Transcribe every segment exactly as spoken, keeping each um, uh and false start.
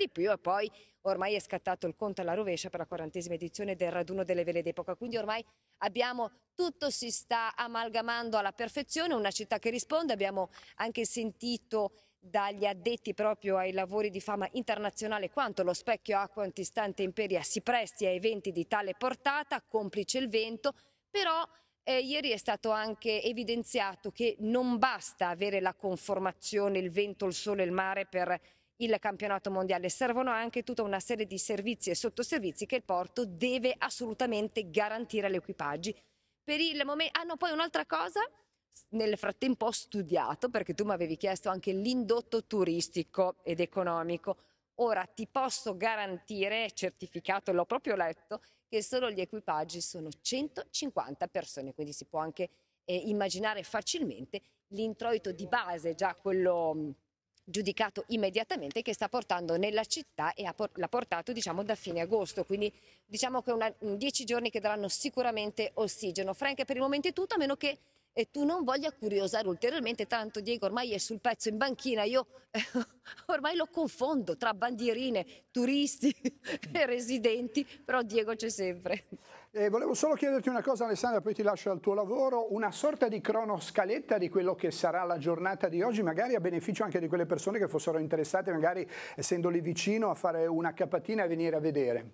di più, e poi ormai è scattato il conto alla rovescia per la quarantesima edizione del raduno delle vele d'epoca, quindi ormai abbiamo, tutto si sta amalgamando alla perfezione, una città che risponde. Abbiamo anche sentito dagli addetti proprio ai lavori di fama internazionale quanto lo specchio acqua antistante Imperia si presti a eventi di tale portata, complice il vento, però eh, ieri è stato anche evidenziato che non basta avere la conformazione, il vento, il sole, il mare per il campionato mondiale, servono anche tutta una serie di servizi e sottoservizi che il porto deve assolutamente garantire agli equipaggi. Per il momento, ah no, poi un'altra cosa, nel frattempo ho studiato, perché tu mi avevi chiesto anche l'indotto turistico ed economico. Ora ti posso garantire, certificato, l'ho proprio letto, che solo gli equipaggi sono centocinquanta persone, quindi si può anche eh, immaginare facilmente l'introito di base, già quello mh, giudicato immediatamente, che sta portando nella città e ha por- l'ha portato diciamo da fine agosto, quindi diciamo che una, dieci giorni che daranno sicuramente ossigeno. Frank, per il momento è tutto, a meno che e tu non voglia curiosare ulteriormente, tanto Diego ormai è sul pezzo in banchina, io eh, ormai lo confondo tra bandierine, turisti e residenti, però Diego c'è sempre. Eh, volevo solo chiederti una cosa, Alessandra, poi ti lascio al tuo lavoro, una sorta di cronoscaletta di quello che sarà la giornata di oggi, magari a beneficio anche di quelle persone che fossero interessate, magari essendo lì vicino, a fare una capatina e venire a vedere.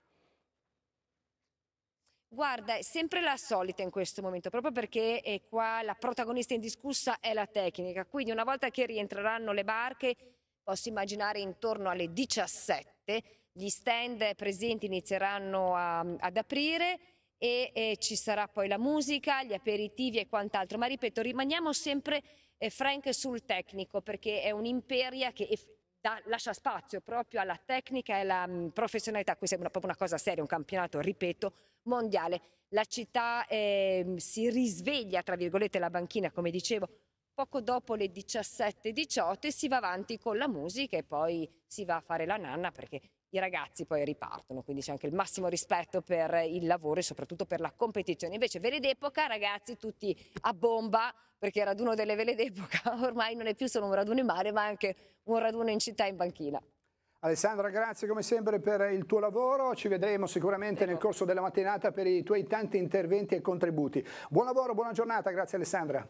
Guarda, è sempre la solita in questo momento, proprio perché è qua la protagonista indiscussa è la tecnica, quindi una volta che rientreranno le barche, posso immaginare intorno alle diciassette, gli stand presenti inizieranno a, ad aprire e, e ci sarà poi la musica, gli aperitivi e quant'altro, ma ripeto, rimaniamo sempre eh, Frank sul tecnico, perché è un'imperia che Da, lascia spazio proprio alla tecnica e alla mh, professionalità. Questa è una, proprio una cosa seria, un campionato, ripeto, mondiale. La città eh, si risveglia, tra virgolette, la banchina, come dicevo, poco dopo le diciassette diciotto, e si va avanti con la musica e poi si va a fare la nanna, perché i ragazzi poi ripartono, quindi c'è anche il massimo rispetto per il lavoro e soprattutto per la competizione. Invece vele d'epoca, ragazzi, tutti a bomba, perché il raduno delle vele d'epoca ormai non è più solo un raduno in mare, ma anche un raduno in città in banchina. Alessandra, grazie come sempre per il tuo lavoro, ci vedremo sicuramente nel corso della mattinata per i tuoi tanti interventi e contributi. Buon lavoro, buona giornata, grazie Alessandra.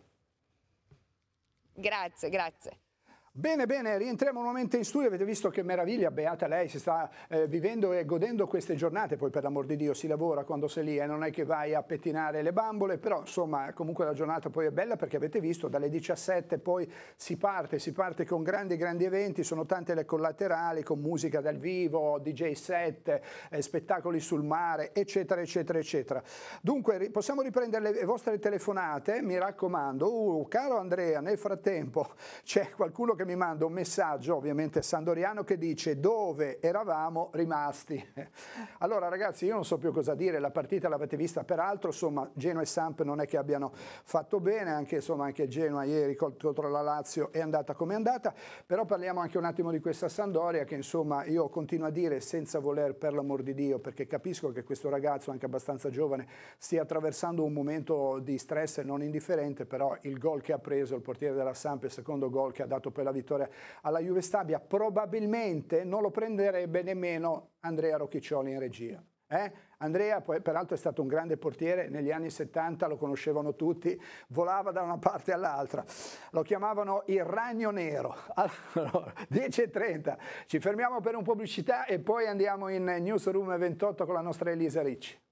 Grazie, grazie. Bene, bene, rientriamo nuovamente in studio, avete visto che meraviglia, beata lei, si sta eh, vivendo e godendo queste giornate, poi per l'amor di Dio si lavora quando sei lì e non è che vai a pettinare le bambole, però insomma comunque la giornata poi è bella, perché avete visto dalle diciassette poi si parte, si parte con grandi grandi eventi, sono tante le collaterali con musica dal vivo, D J set, eh, spettacoli sul mare, eccetera eccetera eccetera. Dunque possiamo riprendere le vostre telefonate, mi raccomando. Uh, caro Andrea, nel frattempo c'è qualcuno che mi manda un messaggio, ovviamente sandoriano, che dice: dove eravamo rimasti? Allora ragazzi, io non so più cosa dire, la partita l'avete vista, peraltro insomma Genoa e Samp non è che abbiano fatto bene, anche insomma anche il Genoa ieri contro la Lazio è andata come è andata, però parliamo anche un attimo di questa Sampdoria che insomma io continuo a dire, senza voler, per l'amor di Dio, perché capisco che questo ragazzo anche abbastanza giovane stia attraversando un momento di stress non indifferente, però il gol che ha preso il portiere della Samp, il secondo gol che ha dato per la vittoria alla Juve Stabia, probabilmente non lo prenderebbe nemmeno Andrea Rocchiccioli in regia. Eh? Andrea poi peraltro è stato un grande portiere, negli anni settanta lo conoscevano tutti, volava da una parte all'altra, lo chiamavano il ragno nero. Allora, dieci e trenta, ci fermiamo per un pubblicità e poi andiamo in Newsroom ventotto con la nostra Elisa Ricci.